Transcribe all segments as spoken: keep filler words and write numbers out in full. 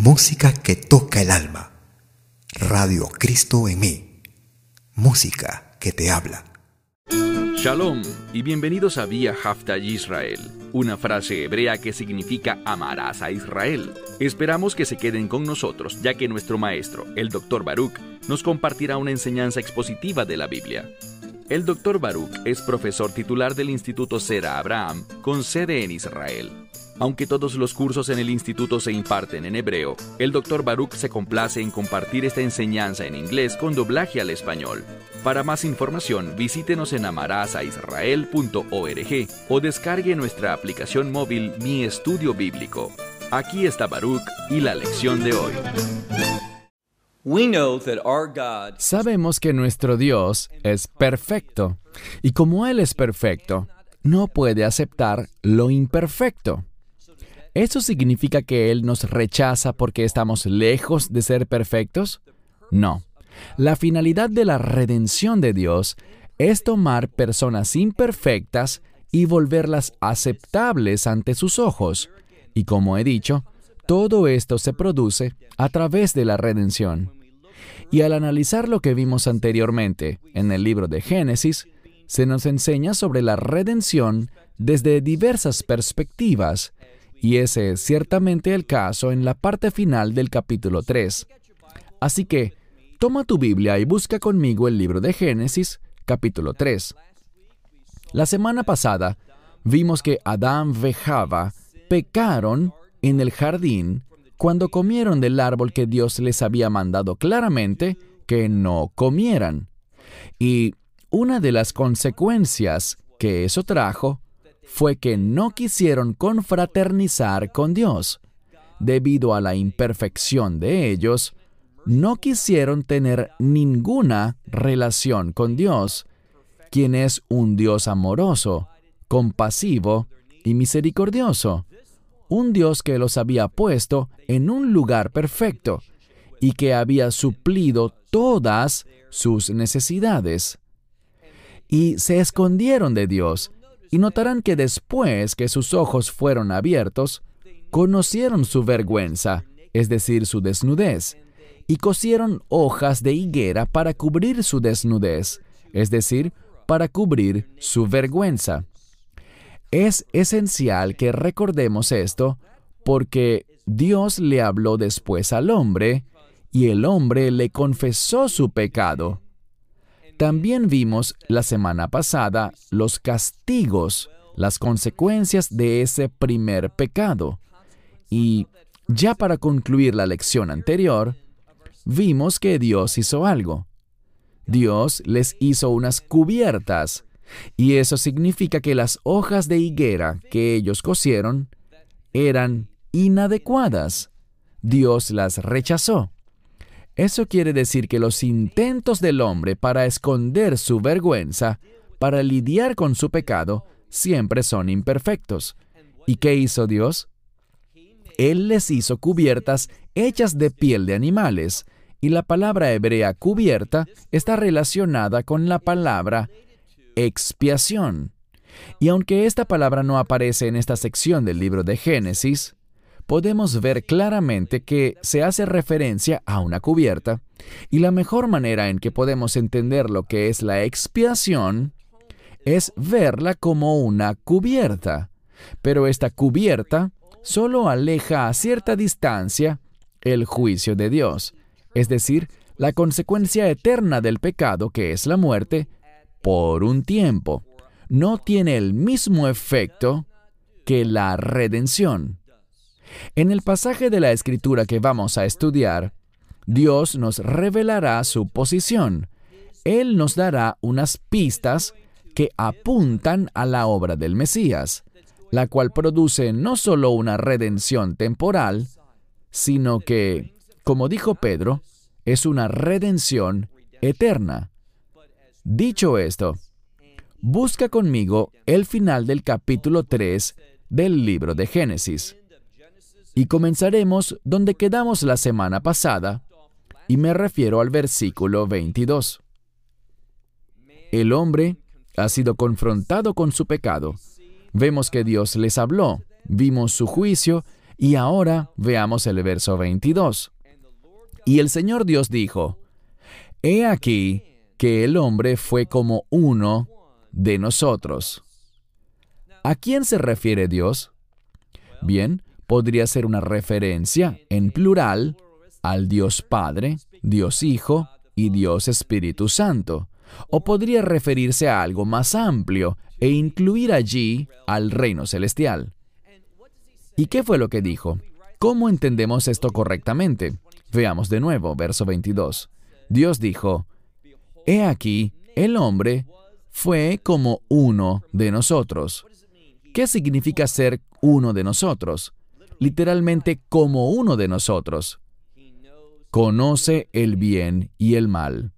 música que toca el alma. Radio Cristo en mí. Música que te habla. Shalom y bienvenidos a Vía Hafta Yisrael, una frase hebrea que significa amarás a Israel. Esperamos que se queden con nosotros, ya que nuestro maestro, el doctor Baruch, nos compartirá una enseñanza expositiva de la Biblia. El doctor Baruch es profesor titular del Instituto Zera Abraham, con sede en Israel. Aunque todos los cursos en el instituto se imparten en hebreo, el doctor Baruch se complace en compartir esta enseñanza en inglés con doblaje al español. Para más información, visítenos en amarasaisrael punto org o descargue nuestra aplicación móvil Mi Estudio Bíblico. Aquí está Baruch y la lección de hoy. Sabemos que nuestro Dios es perfecto, y como Él es perfecto, no puede aceptar lo imperfecto. ¿Eso significa que Él nos rechaza porque estamos lejos de ser perfectos? No. La finalidad de la redención de Dios es tomar personas imperfectas y volverlas aceptables ante sus ojos. Y como he dicho, todo esto se produce a través de la redención. Y al analizar lo que vimos anteriormente en el libro de Génesis, se nos enseña sobre la redención desde diversas perspectivas, y ese es ciertamente el caso en la parte final del capítulo tres. Así que, toma tu Biblia y busca conmigo el libro de Génesis, capítulo tres. La semana pasada, vimos que Adán y Java pecaron en el jardín cuando comieron del árbol que Dios les había mandado claramente que no comieran. Y una de las consecuencias que eso trajo fue que no quisieron confraternizar con Dios. Debido a la imperfección de ellos, no quisieron tener ninguna relación con Dios, quien es un Dios amoroso, compasivo y misericordioso. Un Dios que los había puesto en un lugar perfecto y que había suplido todas sus necesidades. Y se escondieron de Dios, y notarán que después que sus ojos fueron abiertos, conocieron su vergüenza, es decir, su desnudez, y cosieron hojas de higuera para cubrir su desnudez, es decir, para cubrir su vergüenza. Es esencial que recordemos esto porque Dios le habló después al hombre y el hombre le confesó su pecado. También vimos la semana pasada los castigos, las consecuencias de ese primer pecado. Y ya para concluir la lección anterior, vimos que Dios hizo algo. Dios les hizo unas cubiertas, y eso significa que las hojas de higuera que ellos cosieron eran inadecuadas. Dios las rechazó. Eso quiere decir que los intentos del hombre para esconder su vergüenza, para lidiar con su pecado, siempre son imperfectos. ¿Y qué hizo Dios? Él les hizo cubiertas hechas de piel de animales, y la palabra hebrea cubierta está relacionada con la palabra expiación. Y aunque esta palabra no aparece en esta sección del libro de Génesis, podemos ver claramente que se hace referencia a una cubierta, y la mejor manera en que podemos entender lo que es la expiación es verla como una cubierta. Pero esta cubierta solo aleja a cierta distancia el juicio de Dios, es decir, la consecuencia eterna del pecado, que es la muerte, por un tiempo. No tiene el mismo efecto que la redención. En el pasaje de la Escritura que vamos a estudiar, Dios nos revelará su posición. Él nos dará unas pistas que apuntan a la obra del Mesías, la cual produce no solo una redención temporal, sino que, como dijo Pedro, es una redención eterna. Dicho esto, busca conmigo el final del capítulo tres del libro de Génesis. Y comenzaremos donde quedamos la semana pasada, y me refiero al versículo veintidós. El hombre ha sido confrontado con su pecado. Vemos que Dios les habló, vimos su juicio, Y ahora veamos el verso veintidós. Y el Señor Dios dijo, He aquí que el hombre fue como uno de nosotros. ¿A quién se refiere Dios? Bien, podría ser una referencia en plural al Dios Padre, Dios Hijo y Dios Espíritu Santo. O podría referirse a algo más amplio e incluir allí al reino celestial. ¿Y qué fue lo que dijo? ¿Cómo entendemos esto correctamente? Veamos de nuevo, verso veintidós. Dios dijo, He aquí, el hombre fue como uno de nosotros. ¿Qué significa ser uno de nosotros? Literalmente como uno de nosotros. Conoce el bien y el mal.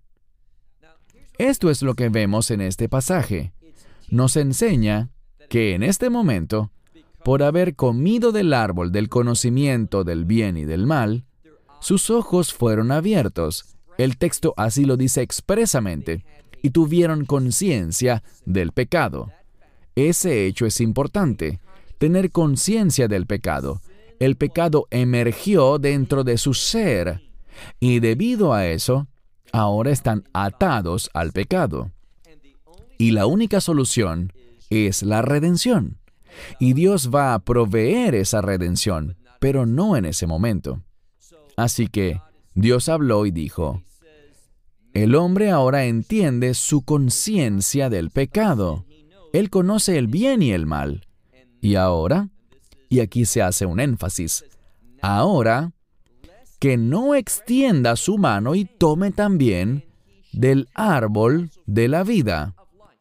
Esto es lo que vemos en este pasaje. Nos enseña que en este momento, por haber comido del árbol del conocimiento del bien y del mal, sus ojos fueron abiertos. El texto así lo dice expresamente, y tuvieron conciencia del pecado. Ese hecho es importante, tener conciencia del pecado. El pecado emergió dentro de su ser, y debido a eso, ahora están atados al pecado. Y la única solución es la redención. Y Dios va a proveer esa redención, pero no en ese momento. Así que Dios habló y dijo, el hombre ahora entiende su conciencia del pecado. Él conoce el bien y el mal. Y ahora, y aquí se hace un énfasis, ahora, que no extienda su mano y tome también del árbol de la vida.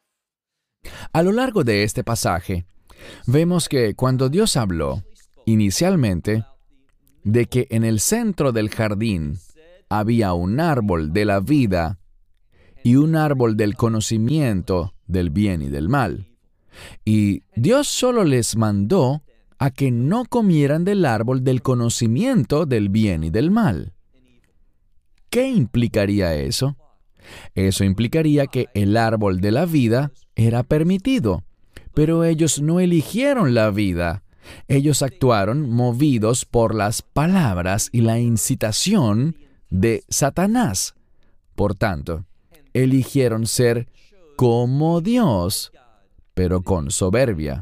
A lo largo de este pasaje, vemos que cuando Dios habló, inicialmente, de que en el centro del jardín había un árbol de la vida y un árbol del conocimiento del bien y del mal. Y Dios solo les mandó a que no comieran del árbol del conocimiento del bien y del mal. ¿Qué implicaría eso? Eso implicaría que el árbol de la vida era permitido, pero ellos no eligieron la vida. Ellos actuaron movidos por las palabras y la incitación de Satanás. Por tanto, eligieron ser como Dios, pero con soberbia.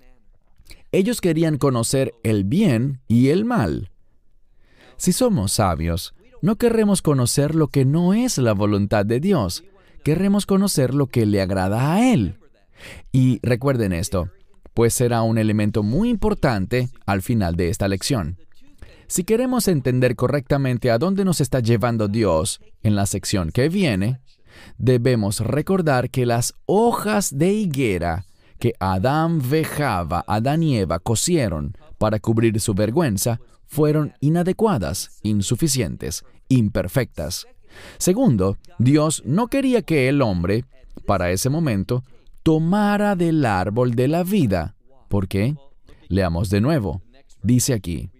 Ellos querían conocer el bien y el mal. Si somos sabios, no querremos conocer lo que no es la voluntad de Dios. Querremos conocer lo que le agrada a Él. Y recuerden esto, pues será un elemento muy importante al final de esta lección. Si queremos entender correctamente a dónde nos está llevando Dios en la sección que viene, debemos recordar que las hojas de higuera que Adán ve Java, Adán y Eva cosieron para cubrir su vergüenza, fueron inadecuadas, insuficientes, imperfectas. Segundo, Dios no quería que el hombre, para ese momento, tomara del árbol de la vida. ¿Por qué? Leamos de nuevo. Dice aquí,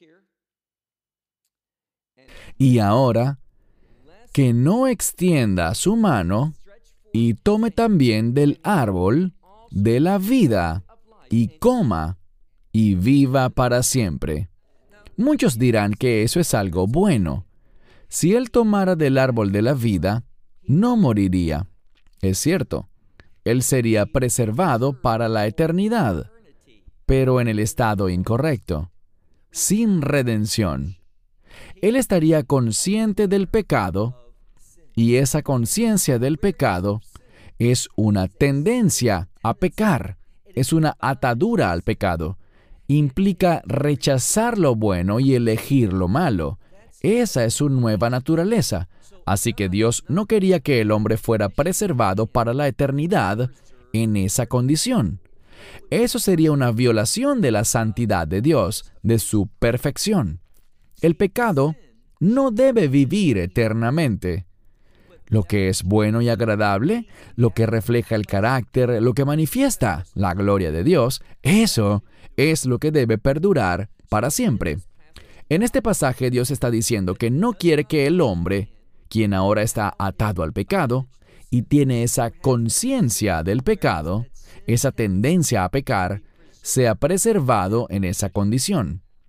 y ahora, que no extienda su mano y tome también del árbol de la vida, y coma, y viva para siempre. Muchos dirán que eso es algo bueno. Si él tomara del árbol de la vida, no moriría. Es cierto, él sería preservado para la eternidad, pero en el estado incorrecto, sin redención. Él estaría consciente del pecado, y esa conciencia del pecado es una tendencia a pecar, es una atadura al pecado. Implica rechazar lo bueno y elegir lo malo. Esa es su nueva naturaleza. Así que Dios no quería que el hombre fuera preservado para la eternidad en esa condición. Eso sería una violación de la santidad de Dios, de su perfección. El pecado no debe vivir eternamente. Lo que es bueno y agradable, lo que refleja el carácter, lo que manifiesta la gloria de Dios, eso es lo que debe perdurar para siempre. En este pasaje Dios está diciendo que no quiere que el hombre, quien ahora está atado al pecado y tiene esa conciencia del pecado, esa tendencia a pecar, sea preservado en esa condición.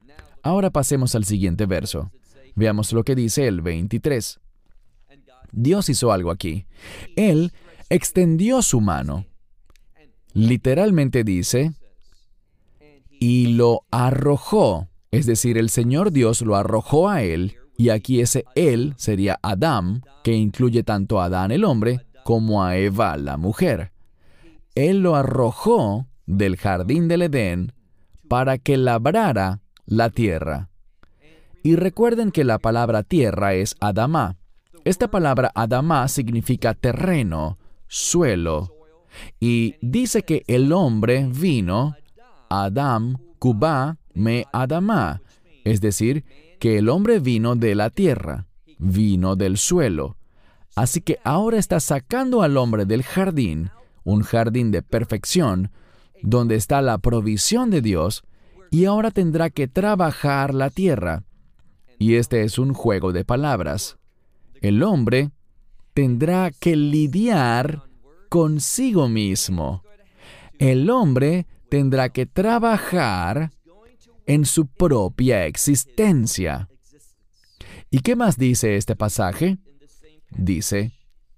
Ahora pasemos al siguiente verso. Veamos lo que dice el veintitrés. Dios hizo algo aquí. Él extendió su mano. Literalmente dice, y lo arrojó. Es decir, el Señor Dios lo arrojó a él, y aquí ese él sería Adán, que incluye tanto a Adán el hombre como a Eva la mujer. Él lo arrojó del jardín del Edén para que labrara la tierra. Y recuerden que la palabra tierra es Adamá. Esta palabra Adamá significa terreno, suelo. Y dice que el hombre vino, Adam, Kubá, me Adamá. Es decir, que el hombre vino de la tierra, vino del suelo. Así que ahora está sacando al hombre del jardín, un jardín de perfección, donde está la provisión de Dios, y ahora tendrá que trabajar la tierra. Y este es un juego de palabras. El hombre tendrá que lidiar consigo mismo. El hombre tendrá que trabajar en su propia existencia. ¿Y qué más dice este pasaje? Dice,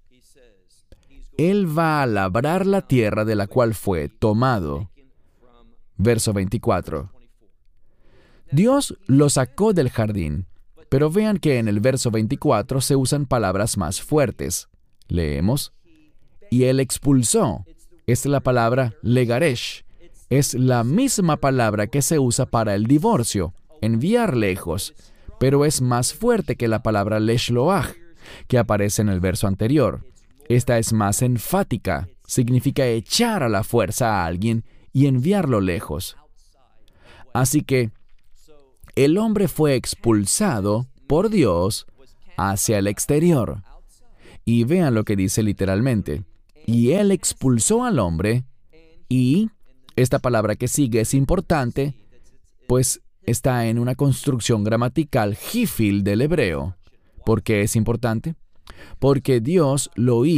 Él va a labrar la tierra de la cual fue tomado. Verso veinticuatro. Dios lo sacó del jardín, pero vean que en el verso veinticuatro se usan palabras más fuertes. Leemos, y Él expulsó. Es la palabra legaresh. Es la misma palabra que se usa para el divorcio, enviar lejos, pero es más fuerte que la palabra leshloach, que aparece en el verso anterior. Esta es más enfática, significa echar a la fuerza a alguien y enviarlo lejos. Así que el hombre fue expulsado por Dios hacia el exterior. Y vean lo que dice literalmente. Y Él expulsó al hombre, y esta palabra que sigue es importante, pues está en una construcción gramatical jifil del hebreo. ¿Por qué es importante? Porque Dios lo hizo